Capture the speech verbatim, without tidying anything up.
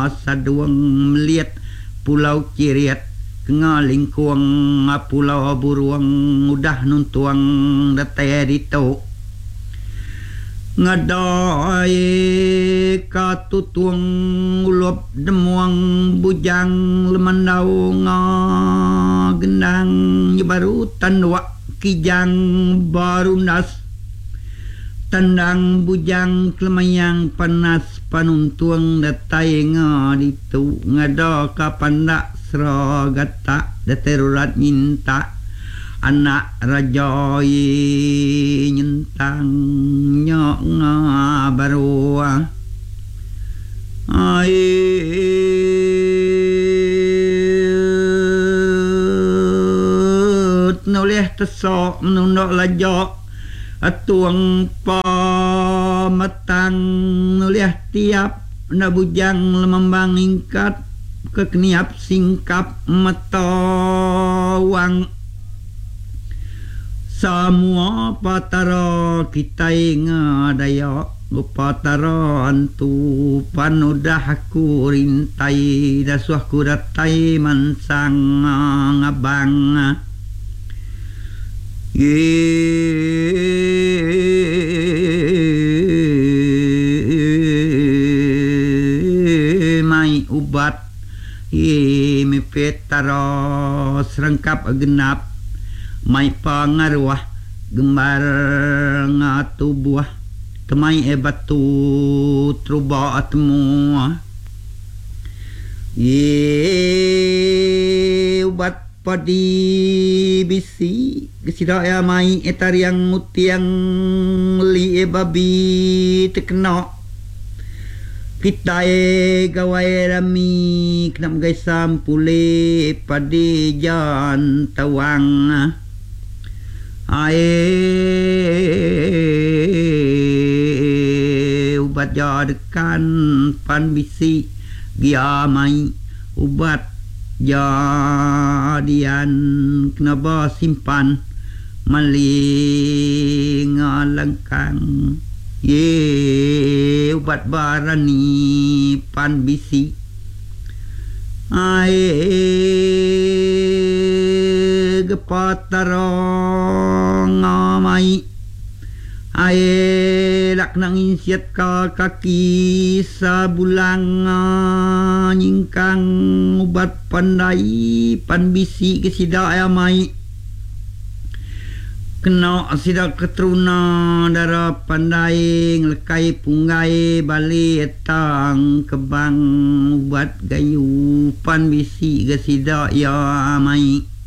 saduang melihat pulau Ciriat kengaling kuang pulau buruang udah nuntuang datai dito ngadai katutuang ulop demuang bujang lemandau ngagendang baru tanwa kijang baru nas tandang bujang klemayang panas panuntuang datai ngaditu ngada kapandak seragata daterurat minta anak raja nyentang nyok ngabarua ai noleh tesok menundok lajok atuang pamatang noleh tiap na bujang lemambang ingkat kekeniap singkap matawang semua patara kita ngadaya patara antu panudah aku rintai dasuah kudatai mansang ngabang ye mai ubat ye mi petaro serengkap genap mai pangaruah gembar ngatubuah temai e batu truba atmu ye ubat padi bisi gesida ya mai etariang mutiang li e babi tekno kita e gawai rami kenam gaisam pule padi jan tawang ae ubat jadikan pan bisi gia mai ubat jadian kenapa simpan maling alangkang ye ubat barani pan bisi ae gepatarong ngamai ae lak nang insiat ka kaki sabulang nyingkang ubat pandai pan bisi kesida amai kena sida ketruna dara pandai nglekai punggai bali etang kebang ubat gayu pan bisi kesida ya amai